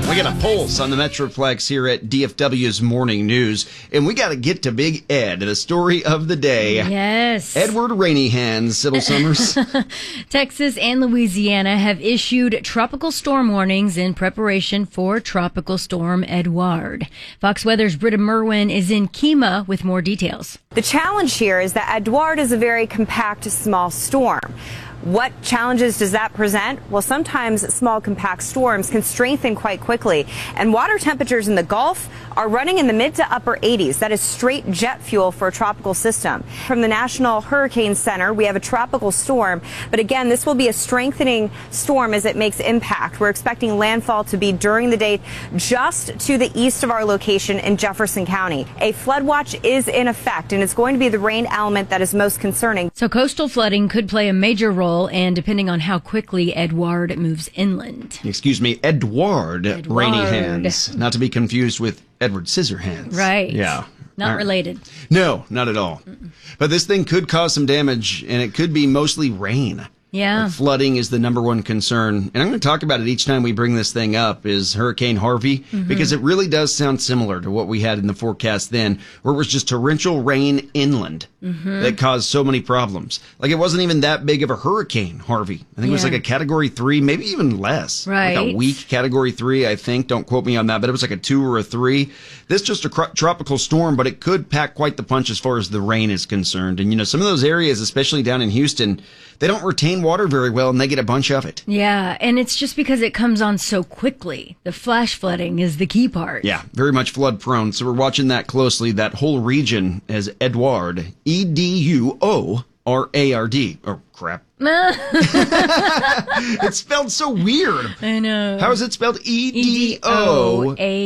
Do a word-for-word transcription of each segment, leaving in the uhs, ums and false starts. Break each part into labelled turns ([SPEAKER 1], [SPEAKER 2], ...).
[SPEAKER 1] We got a pulse on the Metroplex here at D F W's Morning News, and we got to get to Big Ed, the story of the day.
[SPEAKER 2] Yes.
[SPEAKER 1] Edward Rainy Hands, Sybil Summers.
[SPEAKER 2] Texas and Louisiana have issued tropical storm warnings in preparation for Tropical Storm Edouard. Fox Weather's Britta Merwin is in Kemah with more details.
[SPEAKER 3] The challenge here is that Edouard is a very compact, small storm. What challenges does that present? Well, sometimes small compact storms can strengthen quite quickly, and water temperatures in the Gulf are running in the mid to upper eighties. That is straight jet fuel for a tropical system. From the National Hurricane Center, we have a tropical storm, but again, this will be a strengthening storm as it makes impact. We're expecting landfall to be during the day just to the east of our location in Jefferson County. A flood watch is in effect, and it's going to be the rain element that is most concerning.
[SPEAKER 2] So coastal flooding could play a major role, and depending on how quickly Edouard moves inland.
[SPEAKER 1] Excuse me, Edouard,
[SPEAKER 2] Edouard.
[SPEAKER 1] Rainy Hands. Not to be confused with Edward Scissorhands.
[SPEAKER 2] Right.
[SPEAKER 1] Yeah.
[SPEAKER 2] Not
[SPEAKER 1] right.
[SPEAKER 2] related.
[SPEAKER 1] No, not at all. Mm-mm. But this thing could cause some damage, and it could be mostly rain.
[SPEAKER 2] Yeah.
[SPEAKER 1] Like flooding is the number one concern. And I'm going to talk about it each time we bring this thing up, is Hurricane Harvey, mm-hmm. because it really does sound similar to what we had in the forecast then, where it was just torrential rain inland mm-hmm. that caused so many problems. Like, it wasn't even that big of a hurricane, Harvey. I think yeah. it was like a category three, maybe even less.
[SPEAKER 2] Right.
[SPEAKER 1] Like a weak category three, I think. Don't quote me on that, but it was like a two or a three. This is just a cro- tropical storm, but it could pack quite the punch as far as the rain is concerned. And, you know, some of those areas, especially down in Houston, they don't retain water very well, and they get a bunch of it.
[SPEAKER 2] Yeah, and it's just because it comes on so quickly. The flash flooding is the key part.
[SPEAKER 1] Yeah, very much flood prone. So we're watching that closely. That whole region as Edouard, E D U O R A R D. Oh, crap. It's spelled so weird.
[SPEAKER 2] I know.
[SPEAKER 1] How is it spelled? E D O
[SPEAKER 2] A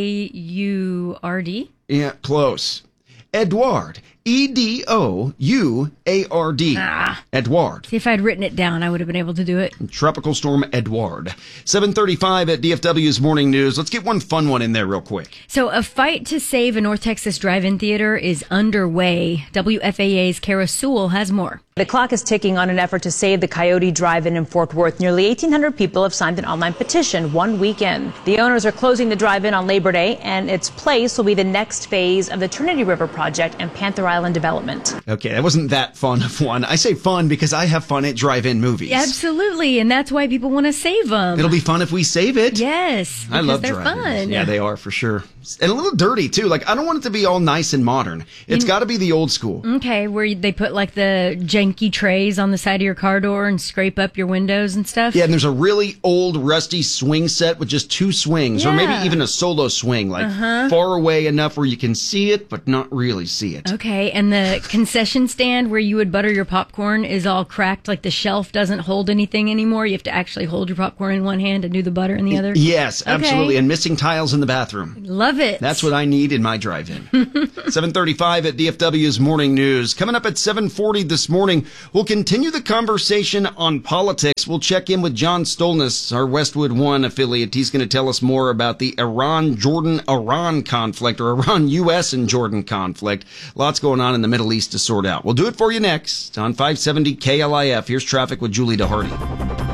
[SPEAKER 2] U R D?
[SPEAKER 1] Yeah, close. Edouard. E D O U A R D.
[SPEAKER 2] Ah.
[SPEAKER 1] Edouard.
[SPEAKER 2] See, if I'd written it down, I would have been able to do it.
[SPEAKER 1] Tropical Storm Edouard. seven thirty-five at D F W's Morning News. Let's get one fun one in there real quick.
[SPEAKER 2] So a fight to save a North Texas drive-in theater is underway. W F A A's Kara Sewell has more.
[SPEAKER 4] The clock is ticking on an effort to save the Coyote Drive-In in Fort Worth. Nearly eighteen hundred people have signed an online petition one weekend. The owners are closing the drive-in on Labor Day, and its place will be the next phase of the Trinity River Project and Panther Island development.
[SPEAKER 1] Okay, that wasn't that fun of one. I say fun because I have fun at drive-in movies.
[SPEAKER 2] Absolutely, and that's why people want to save them.
[SPEAKER 1] It'll be fun if we save it.
[SPEAKER 2] Yes,
[SPEAKER 1] I love
[SPEAKER 2] they're
[SPEAKER 1] drive-ins.
[SPEAKER 2] fun.
[SPEAKER 1] Yeah, they are for sure. And a little dirty, too. Like, I don't want it to be all nice and modern. It's got to be the old school.
[SPEAKER 2] Okay, where they put, like, the janky trays on the side of your car door and scrape up your windows and stuff.
[SPEAKER 1] Yeah, and there's a really old, rusty swing set with just two swings,
[SPEAKER 2] yeah.
[SPEAKER 1] or maybe even a solo swing, like
[SPEAKER 2] uh-huh.
[SPEAKER 1] far away enough where you can see it, but not really see it.
[SPEAKER 2] Okay, and the concession stand where you would butter your popcorn is all cracked, like the shelf doesn't hold anything anymore. You have to actually hold your popcorn in one hand and do the butter in the other.
[SPEAKER 1] Yes,
[SPEAKER 2] okay.
[SPEAKER 1] absolutely, and missing tiles in the bathroom.
[SPEAKER 2] Love it.
[SPEAKER 1] That's what I need in my drive-in. seven thirty-five at D F W's Morning News. Coming up at seven forty this morning, we'll continue the conversation on politics. We'll check in with John Stolness, our Westwood One affiliate. He's going to tell us more about the Iran-Jordan-Iran conflict, or Iran-U S and Jordan conflict. Lots going on in the Middle East to sort out. We'll do it for you next on five seventy K L I F. Here's traffic with Julie DeHardy.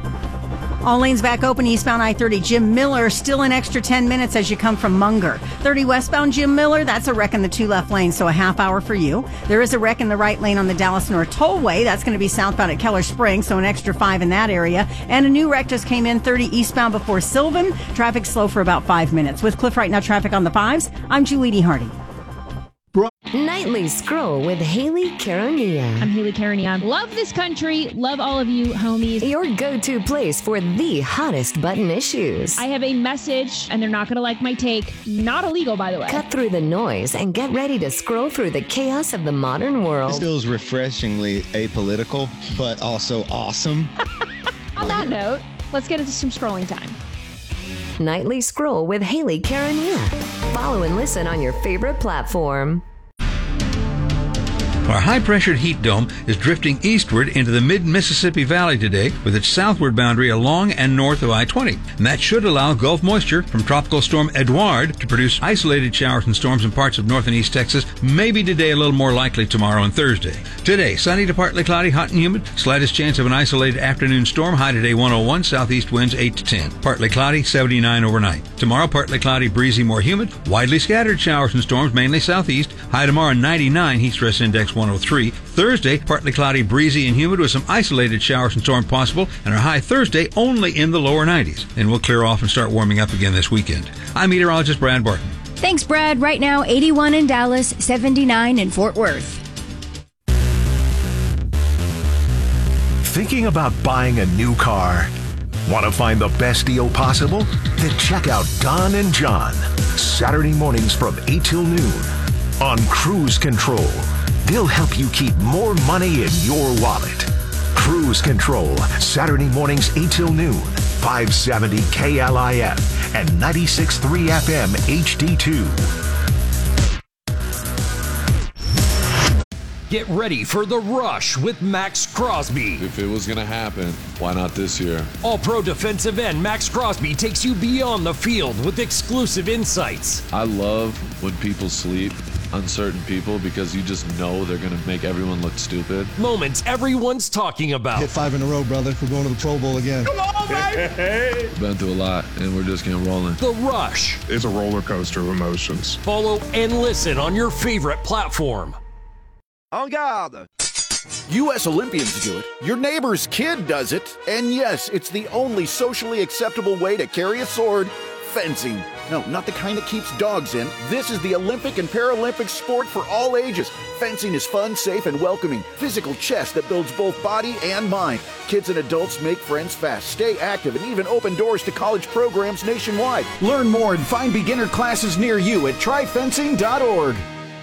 [SPEAKER 5] All lanes back open eastbound I thirty. Jim Miller, still an extra ten minutes as you come from Munger. thirty westbound Jim Miller, that's a wreck in the two left lanes, so a half hour for you. There is a wreck in the right lane on the Dallas North Tollway. That's going to be southbound at Keller Springs, so an extra five in that area. And a new wreck just came in thirty eastbound before Sylvan. Traffic slow for about five minutes. With Cliff Right Now traffic on the fives, I'm Julie DeHardy.
[SPEAKER 6] Nightly Scroll with Haley Caronia.
[SPEAKER 7] I'm Haley Caronia. Love this country. Love all of you homies.
[SPEAKER 6] Your go-to place for the hottest button issues.
[SPEAKER 7] I have a message, and they're not going to like my take. Not illegal, by the way.
[SPEAKER 6] Cut through the noise and get ready to scroll through the chaos of the modern world.
[SPEAKER 8] This feels refreshingly apolitical, but also awesome.
[SPEAKER 7] On that note, let's get into some scrolling time.
[SPEAKER 6] Nightly Scroll with Haley Caronia. Follow and listen on your favorite platform.
[SPEAKER 9] Our high-pressured heat dome is drifting eastward into the mid-Mississippi Valley today with its southward boundary along and north of I twenty. And that should allow Gulf moisture from Tropical Storm Edouard to produce isolated showers and storms in parts of north and east Texas, maybe today a little more likely tomorrow and Thursday. Today, sunny to partly cloudy, hot and humid, slightest chance of an isolated afternoon storm, high today one oh one, southeast winds eight to ten. Partly cloudy, seventy-nine overnight. Tomorrow Tomorrow, partly cloudy, breezy, more humid. Widely scattered showers and storms, mainly southeast. High tomorrow, ninety-nine, heat stress index one oh three. Thursday, partly cloudy, breezy, and humid with some isolated showers and storms possible. And our high Thursday only in the lower nineties. Then we'll clear off and start warming up again this weekend. I'm meteorologist Brad Barton.
[SPEAKER 2] Thanks, Brad. Right now, eighty-one in Dallas, seventy-nine in Fort Worth.
[SPEAKER 10] Thinking about buying a new car? Want to find the best deal possible? Then check out Don and John, Saturday mornings from eight till noon on Cruise Control. They'll help you keep more money in your wallet. Cruise Control, Saturday mornings eight till noon, five seventy K L I F and ninety-six point three F M H D two.
[SPEAKER 11] Get ready for The Rush with Max Crosby.
[SPEAKER 12] If it was going to happen, why not this year?
[SPEAKER 11] All-pro defensive end Max Crosby takes you beyond the field with exclusive insights.
[SPEAKER 12] I love when people sleep on certain people because you just know they're going to make everyone look stupid.
[SPEAKER 11] Moments everyone's talking about.
[SPEAKER 13] Hit five in a row, brother. We're going to the Pro Bowl again.
[SPEAKER 12] Come on, baby! Been through a lot, and we're just getting rolling.
[SPEAKER 11] The Rush.
[SPEAKER 14] It's a roller coaster of emotions.
[SPEAKER 11] Follow and listen on your favorite platform.
[SPEAKER 15] En garde! U S Olympians do it, your neighbor's kid does it, and yes, it's the only socially acceptable way to carry a sword, fencing. No, not the kind that keeps dogs in. This is the Olympic and Paralympic sport for all ages. Fencing is fun, safe, and welcoming. Physical chess that builds both body and mind. Kids and adults make friends fast, stay active, and even open doors to college programs nationwide. Learn more and find beginner classes near you at try fencing dot org.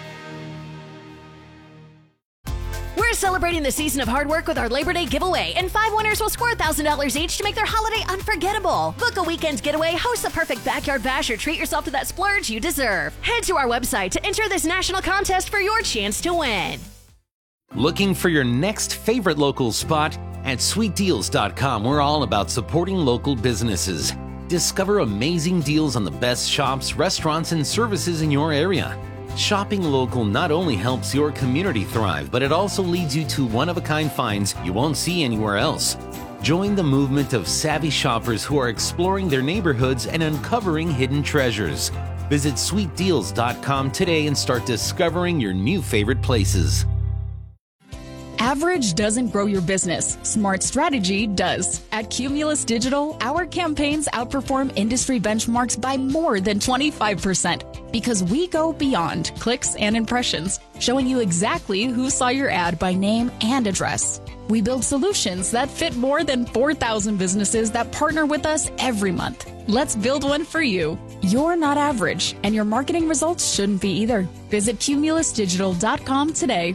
[SPEAKER 16] We're celebrating the season of hard work with our Labor Day giveaway, and five winners will score one thousand dollars each to make their holiday unforgettable. Book a weekend getaway, host the perfect backyard bash, or treat yourself to that splurge you deserve. Head to our website to enter this national contest for your chance to win.
[SPEAKER 17] Looking for your next favorite local spot? At sweet deals dot com, we're all about supporting local businesses. Discover amazing deals on the best shops, restaurants, and services in your area. Shopping local not only helps your community thrive, but it also leads you to one-of-a-kind finds you won't see anywhere else. Join the movement of savvy shoppers who are exploring their neighborhoods and uncovering hidden treasures. Visit sweet deals dot com today and start discovering your new favorite places.
[SPEAKER 18] Average doesn't grow your business. Smart strategy does. At Cumulus Digital, our campaigns outperform industry benchmarks by more than twenty-five percent because we go beyond clicks and impressions, showing you exactly who saw your ad by name and address. We build solutions that fit more than four thousand businesses that partner with us every month. Let's build one for you. You're not average, and your marketing results shouldn't be either. Visit Cumulus Digital dot com today.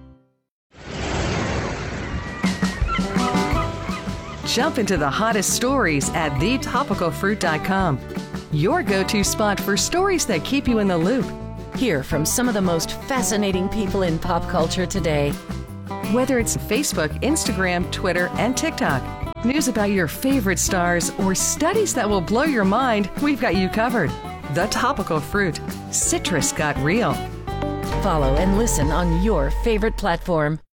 [SPEAKER 6] Jump into the hottest stories at the topical fruit dot com. Your go-to spot for stories that keep you in the loop.
[SPEAKER 19] Hear from some of the most fascinating people in pop culture today.
[SPEAKER 6] Whether it's Facebook, Instagram, Twitter, and TikTok, news about your favorite stars, or studies that will blow your mind, we've got you covered. The Topical Fruit. Citrus got real.
[SPEAKER 19] Follow and listen on your favorite platform.